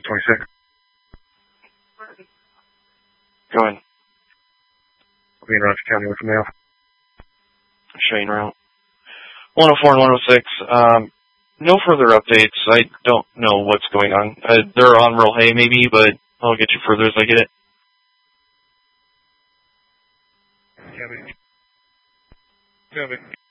26. Go ahead. I'll be in Roger County with mail. Shane route. 104 and 106. No further updates. I don't know what's going on. They're on Real Hay maybe, but I'll get you further as I get it. Copy. Copy.